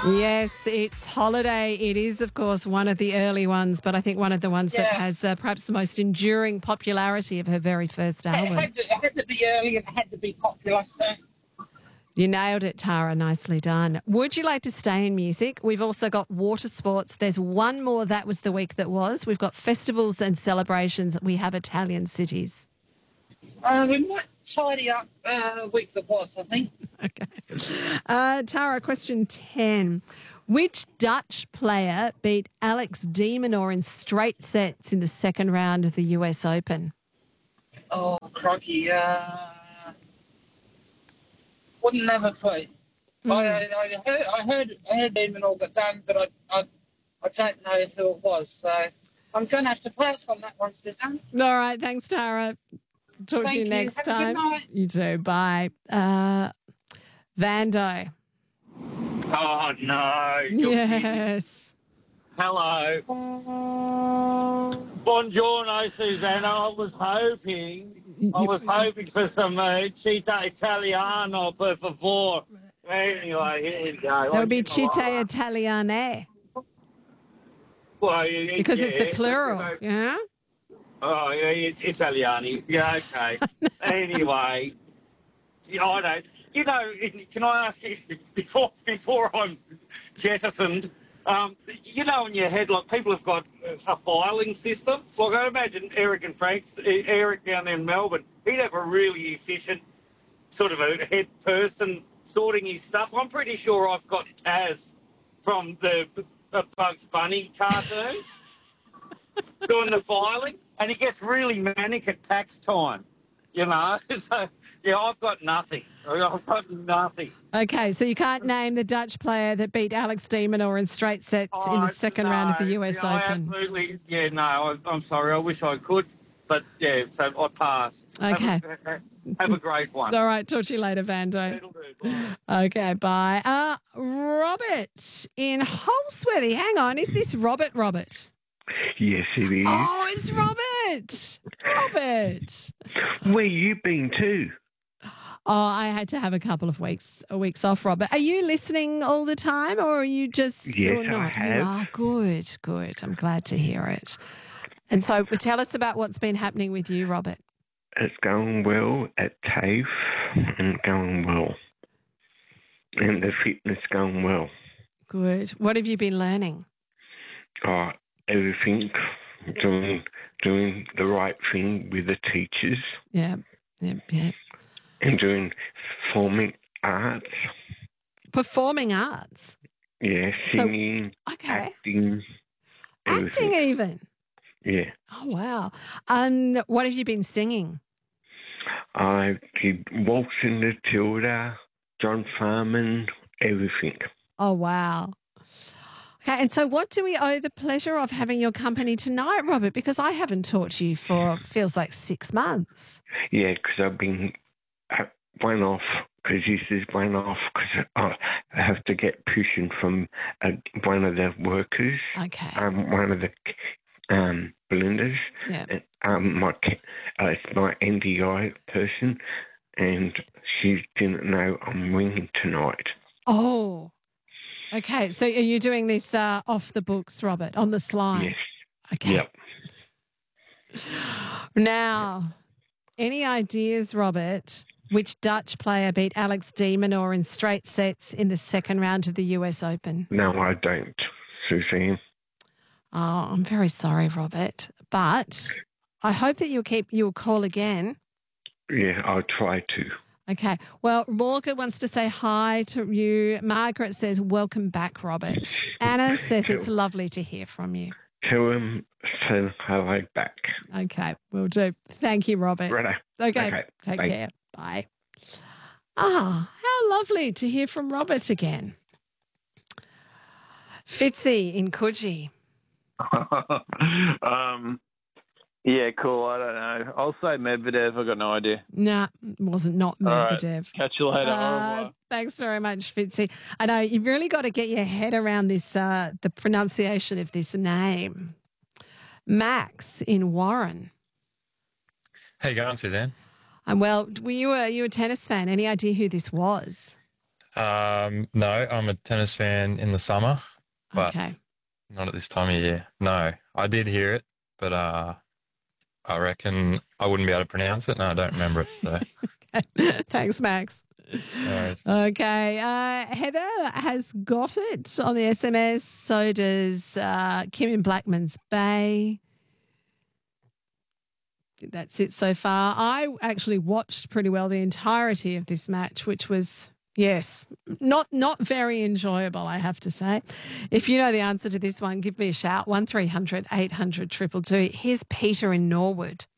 Yes, it's Holiday. It is, of course, one of the early ones, but I think one of the ones that has perhaps the most enduring popularity of her very first album. It had to be early and it had to be popular, so... You nailed it, Tara. Nicely done. Would you like to stay in music? We've also got water sports. There's one more. That was the week that was. We've got festivals and celebrations. We have Italian cities. We might tidy up week that was, I think. Okay. Tara, question 10. Which Dutch player beat Alex de Minaur in straight sets in the second round of the US Open? Oh, crikey. Wouldn't have a clue. I heard Damon all got done, but I don't know who it was. So I'm going to have to pass on that one, Suzanne. All right. Thanks, Tara. Talk to you next time. Have a good night. You too. Bye. Vando. Oh, no. Yes. Hello. Buongiorno, Susanna. I was hoping for some Città Italiano, per favor. Anyway, here you go. That would be Città Italiane. Well, because it's the plural, yeah? Oh, yeah, it's Italiani. Yeah, okay. Anyway, I don't... You know, can I ask you, before I'm jettisoned, you know, in your head, like, people have got a filing system. Like, I imagine Eric down in Melbourne, he'd have a really efficient sort of a head person sorting his stuff. I'm pretty sure I've got Taz from the Bugs Bunny cartoon doing the filing, and he gets really manic at tax time, you know. So, yeah, I've got nothing. Okay, so you can't name the Dutch player that beat Alex de Minaur in straight sets in the second round of the US Open. Absolutely. Yeah, no, I'm sorry. I wish I could. But, yeah, so I pass. Okay. Have a great one. All right, talk to you later, Vando. Okay, bye. Robert in Holsworthy. Hang on, is this Robert? Yes, it is. Oh, it's Robert. Robert. Where you been to? Oh, I had to have a couple of weeks off, Robert. Are you listening all the time, or are you just... Yes, I have. You are good. I'm glad to hear it. And so tell us about what's been happening with you, Robert. It's going well at TAFE and going well. And the fitness going well. Good. What have you been learning? Oh, everything. Doing the right thing with the teachers. Yeah. And doing performing arts. Performing arts? Yeah, singing, acting. Everything. Acting even? Yeah. Oh, wow. What have you been singing? I did Waltzing the Tilda, John Farman, everything. Oh, wow. Okay, and so what do we owe the pleasure of having your company tonight, Robert? Because I haven't talked to you for, feels like 6 months. Yeah, because I've been one off, because this is one off, because I have to get permission from one of the workers. Okay. One of the blenders. Yeah. It's my NDI person, and she didn't know I'm ringing tonight. Oh. Okay, so are you doing this off the books, Robert, on the slide? Yes. Okay. Yep. Now, any ideas, Robert, which Dutch player beat Alex de Minaur in straight sets in the second round of the US Open? No, I don't, Suzanne. Oh, I'm very sorry, Robert, but I hope that you'll call again. Yeah, I'll try to. Okay. Well, Morgan wants to say hi to you. Margaret says, welcome back, Robert. Anna says it's lovely to hear from you. Tell him say hello back. Okay, will do. Thank you, Robert. Righto. Okay. Take care. Bye. Ah, how lovely to hear from Robert again. Fitzy in Coogee. Yeah, cool. I don't know. I'll say Medvedev. I've got no idea. Nah, it wasn't not Medvedev. Right. Catch you later. Thanks very much, Fitzy. I know you've really got to get your head around this, the pronunciation of this name. Max in Warren. How you going, Suzanne? Well, were you a tennis fan? Any idea who this was? No, I'm a tennis fan in the summer, but Okay. not at this time of year. No, I did hear it, but I reckon I wouldn't be able to pronounce it. No, I don't remember it. So, Thanks, Max. no worries. Okay. Heather has got it on the SMS. So does Kim in Blackman's Bay. That's it so far. I actually watched pretty well the entirety of this match, which was, yes, not very enjoyable, I have to say. If you know the answer to this one, give me a shout, 1300 800 222. Here's Peter in Norwood.